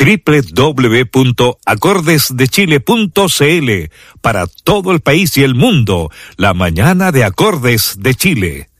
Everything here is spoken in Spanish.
www.acordesdechile.cl para todo el país y el mundo. La mañana de Acordes de Chile.